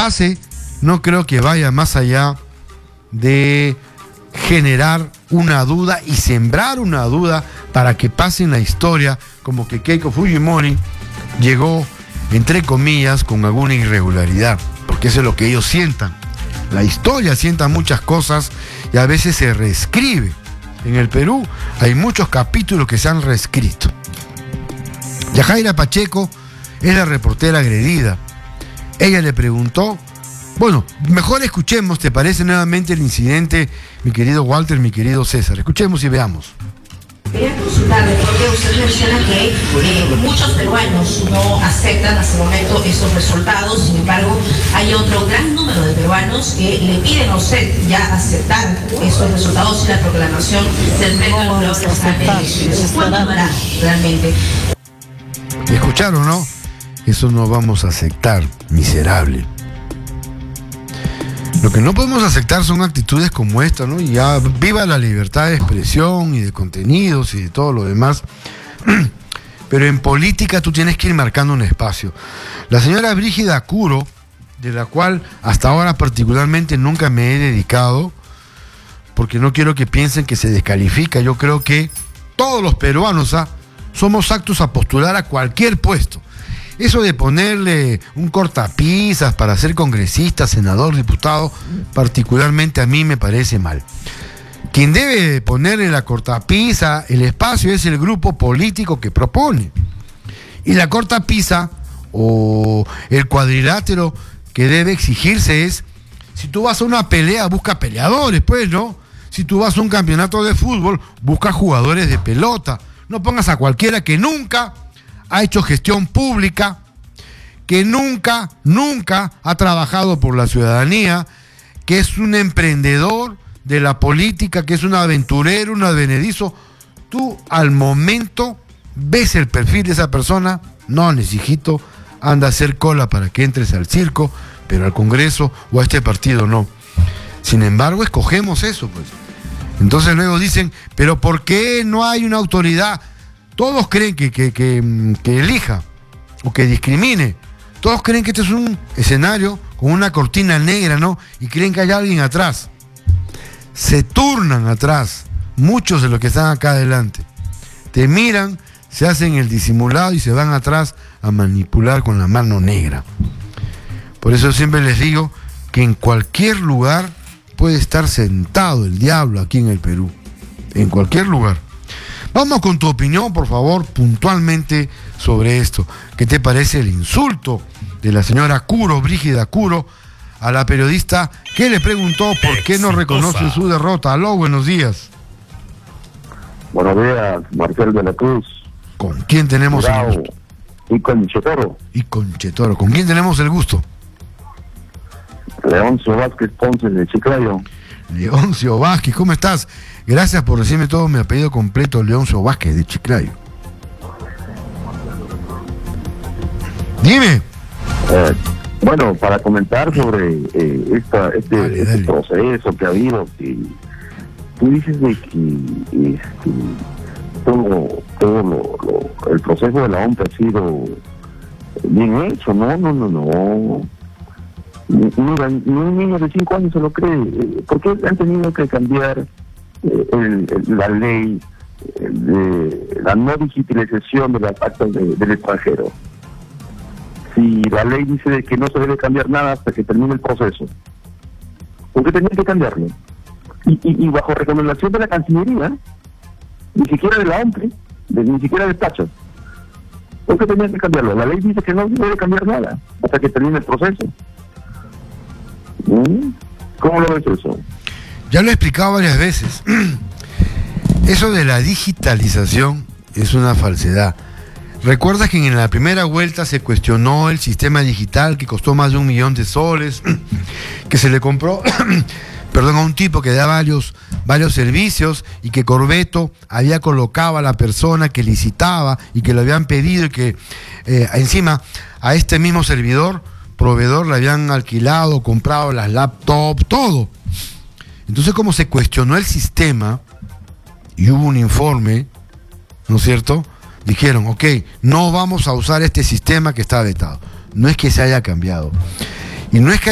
pase, no creo que vaya más allá de generar una duda y sembrar una duda para que pase en la historia como que Keiko Fujimori llegó, entre comillas, con alguna irregularidad, porque eso es lo que ellos sientan. La historia sienta muchas cosas y a veces se reescribe. En el Perú hay muchos capítulos que se han reescrito. Yajaira Pacheco es la reportera agredida. Ella le preguntó, bueno, mejor escuchemos, ¿te parece nuevamente el incidente, mi querido Walter, mi querido César? Escuchemos y veamos. Quería consultarle, porque usted menciona que muchos peruanos no aceptan hasta el momento estos resultados. Sin embargo, hay otro gran número de peruanos que le piden a usted ya aceptar estos resultados y la proclamación del pleno de elecciones. ¿Cuánto tomará realmente? ¿Escucharon, no? Eso no vamos a aceptar, miserable. Lo que no podemos aceptar son actitudes como esta, ¿no? Y ya viva la libertad de expresión y de contenidos y de todo lo demás. Pero en política tú tienes que ir marcando un espacio. La señora Brígida Curo, de la cual hasta ahora particularmente nunca me he dedicado, porque no quiero que piensen que se descalifica. Yo creo que todos los peruanos somos aptos a postular a cualquier puesto. Eso de ponerle un cortapisas para ser congresista, senador, diputado, particularmente a mí me parece mal. Quien debe ponerle la cortapisa, el espacio, es el grupo político que propone. Y la cortapisa o el cuadrilátero que debe exigirse es, si tú vas a una pelea, busca peleadores, pues, ¿no? Si tú vas a un campeonato de fútbol, busca jugadores de pelota. No pongas a cualquiera que nunca ha hecho gestión pública, que nunca ha trabajado por la ciudadanía, que es un emprendedor de la política, que es un aventurero, un advenedizo. Tú al momento ves el perfil de esa persona, no, hijito, anda a hacer cola para que entres al circo, pero al Congreso o a este partido no. Sin embargo, escogemos eso, pues. Entonces luego dicen, pero ¿por qué no hay una autoridad? Todos creen que elija o que discrimine. Todos creen que este es un escenario con una cortina negra, ¿no? Y creen que hay alguien atrás. Se turnan atrás muchos de los que están acá adelante. Te miran, se hacen el disimulado y se van atrás a manipular con la mano negra. Por eso siempre les digo que en cualquier lugar puede estar sentado el diablo aquí en el Perú. En cualquier lugar. Vamos con tu opinión, por favor, puntualmente sobre esto. ¿Qué te parece el insulto de la señora Curo, Brígida Curo, a la periodista que le preguntó por qué no reconoce su derrota? Aló, buenos días. Buenos días, Marcel de la Cruz. ¿Con quién tenemos el gusto? Y con Chetoro. Y con Chetoro. ¿Con quién tenemos el gusto? Leoncio Vázquez Ponce de Chiclayo. Leoncio Vázquez, ¿cómo estás? Gracias por decirme todo mi apellido completo, Leoncio Vázquez de Chiclayo. Dime. Bueno, para comentar sobre este proceso que ha habido, que tú dices de que el proceso de la OMP ha sido bien hecho. No. Mira, ni un niño de 5 años se lo cree. ¿Por qué han tenido que cambiar la ley de la no digitalización de las actas del extranjero? Si la ley dice de que no se debe cambiar nada hasta que termine el proceso, ¿por qué tenían que cambiarlo? Y bajo recomendación de la Cancillería, ni siquiera de la OMPRE, ni siquiera de Tacho. ¿Por qué tenían que cambiarlo? La ley dice que no se debe cambiar nada hasta que termine el proceso. ¿Cómo lo ves eso? Ya lo he explicado varias veces. Eso de la digitalización es una falsedad. ¿Recuerdas que en la primera vuelta se cuestionó el sistema digital que costó más de 1 millón de soles, que se le compró a un tipo que da varios servicios y que Corbeto había colocado a la persona que licitaba y que lo habían pedido y que encima a este mismo proveedor le habían alquilado, comprado las laptops, todo? Entonces, como se cuestionó el sistema y hubo un informe, ¿no es cierto?, dijeron, ok, no vamos a usar este sistema que está vetado. No es que se haya cambiado. Y no es que